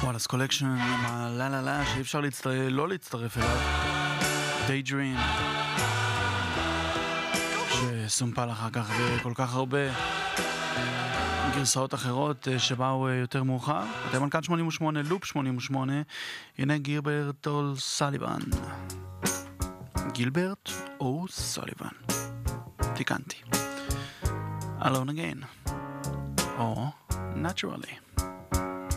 וואלאס קולקשן עם הלה לה לה שאי אפשר לא להצטרף אליו. Daydream שסומפל אחר כך בכל כך הרבה גרסאות אחרות שבאו יותר מאוחר. אתם על כאן 88, לופ 88. הנה גילברט או סוליבן. גילברט או סוליבן. תיקנתי. Alone Again או Naturally.